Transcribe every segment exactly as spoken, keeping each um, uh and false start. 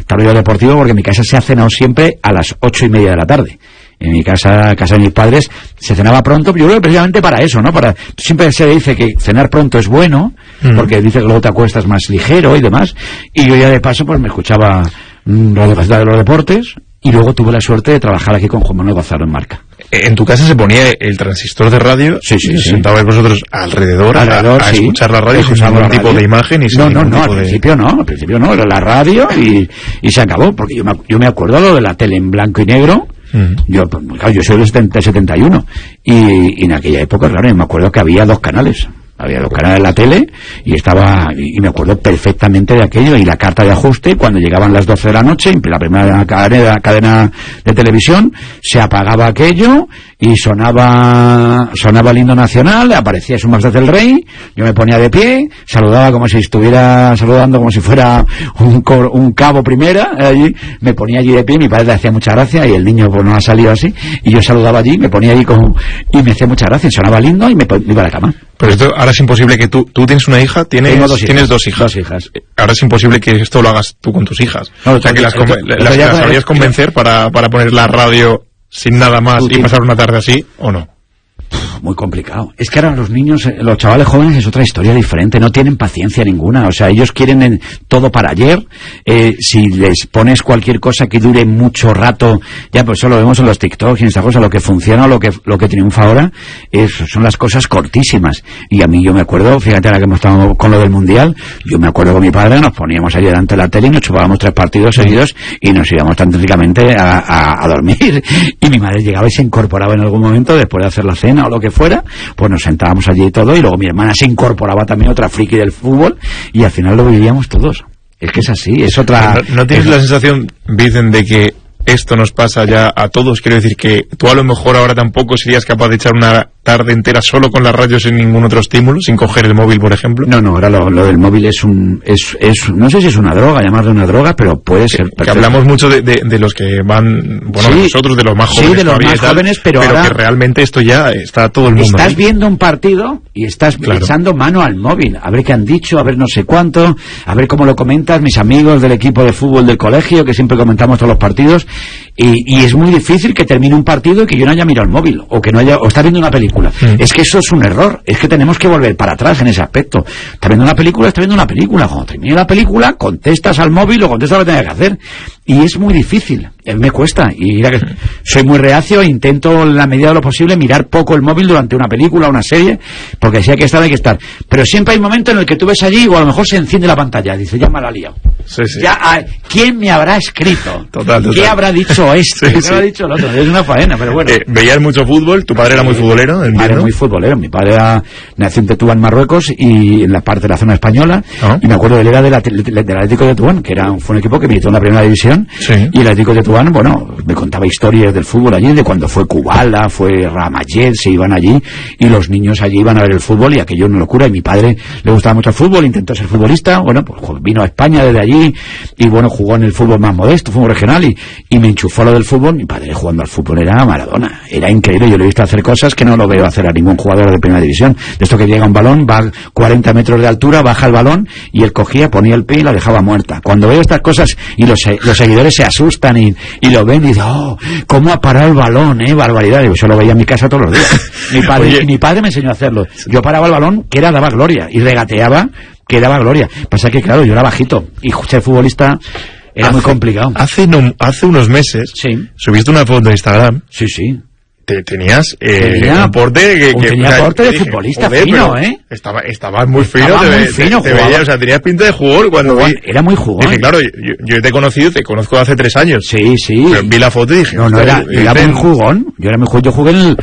tablero deportivo, porque en mi casa se ha cenado siempre a las ocho y media de la tarde. En mi casa, casa de mis padres, se cenaba pronto, yo creo que precisamente para eso, ¿no? Para, siempre se dice que cenar pronto es bueno, mm. porque dice que luego te acuestas más ligero y demás, y yo ya de paso pues me escuchaba mmm, Radio Gaceta de los Deportes, y luego tuve la suerte de trabajar aquí con Juan Manuel Gonzalo en Marca. ¿En tu casa se ponía el transistor de radio? Sí, sí, y sí. sentabais vosotros alrededor, alrededor a, a sí. escuchar la radio sin ningún tipo radio. de imagen? Y sin no, no, no, al de... principio no, al principio no, era la radio y, y se acabó, porque yo me, yo me acuerdo lo de la tele en blanco y negro. Uh-huh. Yo, claro, yo soy del setenta, setenta y uno y, y en aquella época, claro, me acuerdo que había dos canales. Había dos canales en la tele y estaba, y me acuerdo perfectamente de aquello, y la carta de ajuste, cuando llegaban las doce de la noche, la primera cadena, cadena de televisión, se apagaba aquello y sonaba, sonaba el himno nacional, aparecía Su Majestad el Rey, yo me ponía de pie, saludaba como si estuviera saludando como si fuera un, un cabo primera, allí, me ponía allí de pie, mi padre le hacía mucha gracia y el niño pues no ha salido así, y yo saludaba allí, me ponía allí como, y me hacía mucha gracia, sonaba el himno y me, me iba a la cama. Pero esto ahora es imposible que tú, tú tienes una hija, tienes, Tengo dos hijas, tienes dos hijas. Dos hijas. Ahora es imposible que esto lo hagas tú con tus hijas. No, o sea, que las, el, el, las, las sabrías convencer para, para poner la radio sin nada más y pasar una tarde así, ¿o no? Muy complicado. Es que ahora los niños, los chavales jóvenes es otra historia diferente, no tienen paciencia ninguna, o sea, ellos quieren en todo para ayer, eh, si les pones cualquier cosa que dure mucho rato, ya pues eso lo vemos en los TikToks y en esta cosa, lo que funciona, lo que lo que triunfa ahora, es, son las cosas cortísimas, y a mí yo me acuerdo, fíjate ahora que hemos estado con lo del Mundial, yo me acuerdo con mi padre, nos poníamos allí delante de la tele y nos chupábamos tres partidos seguidos y nos íbamos tan trágicamente a, a, a dormir, y mi madre llegaba y se incorporaba en algún momento después de hacer la cena o lo que fuera, pues nos sentábamos allí y todo, y luego mi hermana se incorporaba también, otra friki del fútbol, y al final lo vivíamos todos. Es que es así, es otra... ¿No, no tienes es... la sensación, Vicen, de que esto nos pasa ya a todos? Quiero decir que tú a lo mejor ahora tampoco serías capaz de echar una tarde entera solo con la radio sin ningún otro estímulo, sin coger el móvil, por ejemplo. No, no, ahora lo, lo del móvil es un... Es, es, no sé si es una droga, llamarlo una droga, pero puede ser... Que, que hablamos mucho de, de, de los que van... Bueno, sí, nosotros, de los más jóvenes. Sí, de los más tal, jóvenes, pero, pero ahora... que realmente esto ya está todo el mundo Estás ahí. viendo un partido y estás claro. echando mano al móvil, a ver qué han dicho, a ver no sé cuánto, a ver cómo lo comentas, mis amigos del equipo de fútbol del colegio, que siempre comentamos todos los partidos, y, y es muy difícil que termine un partido y que yo no haya mirado el móvil, o que no haya, o está viendo una película. Mm. Es que eso es un error, es que tenemos que volver para atrás en ese aspecto. Está viendo una película, está viendo una película, cuando termine la película, contestas al móvil o contestas lo que tengas que hacer, y es muy difícil, a mí me cuesta, y mira que soy muy reacio, intento en la medida de lo posible mirar poco el móvil durante una película o una serie, porque si hay que estar, hay que estar, pero siempre hay momentos en el que tú ves allí, o a lo mejor se enciende la pantalla, dice, ya me la ha liado. Sí, sí. Ya, ah, ¿quién me habrá escrito? Total, total. ¿Qué habrá dicho este? Sí, ¿Qué sí. habrá dicho el otro? Es una faena, pero bueno. Eh, ¿Veías mucho fútbol? ¿Tu padre era muy futbolero? Mi padre era muy futbolero. Mi padre era, nació en Tetuán, Marruecos, y en la parte de la zona española. ¿Ah? Y me acuerdo, él era del, del Atlético de Tetuán, que era, fue un equipo que militó en la primera división. Sí. Y el Atlético de Tetuán, bueno, me contaba historias del fútbol allí, de cuando fue Kubala, fue Ramayet, se iban allí, y los niños allí iban a ver el fútbol, y aquello es una locura. Y mi padre le gustaba mucho el fútbol, intentó ser futbolista, bueno, pues vino a España desde allí, y bueno, jugó en el fútbol más modesto, fútbol regional, y, y me enchufó lo del fútbol. Mi padre jugando al fútbol era Maradona, era increíble. Yo le he visto hacer cosas que no lo veo hacer a ningún jugador de primera división, de esto que llega un balón, va a cuarenta metros de altura, baja el balón, y él cogía, ponía el pie y la dejaba muerta. Cuando veo estas cosas, y los, los seguidores se asustan y, y lo ven y dicen, oh, cómo ha parado el balón, eh, barbaridad. Digo, yo lo veía en mi casa todos los días. Mi padre, mi padre me enseñó a hacerlo. Yo paraba el balón, que era, daba gloria, y regateaba, que daba gloria. Pasa que, claro, yo era bajito, y ser futbolista era hace, muy complicado. Hace, no, hace unos meses, sí. subiste una foto de Instagram. Sí, sí. Te, tenías eh, tenía, un porte que, que tenía o sea, porte de dije, futbolista joder, fino, ¿eh? Estaba, estabas muy fino, estaba te, muy te, fino, te, te veía, o sea, tenías pinta de jugador cuando jugón, vi, era muy jugón. Dije, claro, yo, yo te he conocido, te conozco hace tres años. Sí, sí. Pero vi la foto y dije, no, no, era, era muy jugón. Yo era muy jugón. Yo jugué en,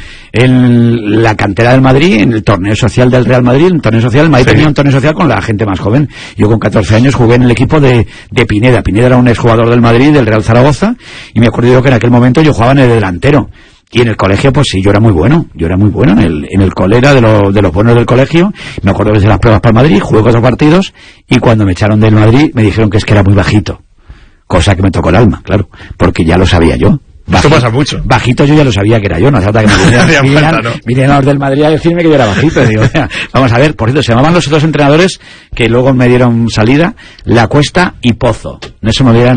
en la cantera del Madrid, en el torneo social del Real Madrid, en el torneo social, el Madrid sí. tenía un torneo social con la gente más joven. Yo con catorce años jugué en el equipo de, de Pineda. Pineda era un exjugador del Madrid, del Real Zaragoza, y me acuerdo yo que en aquel momento yo jugaba en el delantero. Y en el colegio, pues sí, yo era muy bueno. Yo era muy bueno en el, en el cole, era de, lo, de los buenos del colegio. Me acuerdo que hice las pruebas para el Madrid, jugué cuatro partidos, y cuando me echaron del Madrid me dijeron que es que era muy bajito. Cosa que me tocó el alma, claro, porque ya lo sabía yo. Bajito, esto pasa mucho. Bajito yo ya lo sabía que era yo, no hace falta que me vinieran, vinieran, ¿no? vinieran los del Madrid a decirme que yo era bajito. Digo, mira, vamos a ver, por cierto, se llamaban los dos entrenadores que luego me dieron salida, La Cuesta y Pozo. No se me olvidan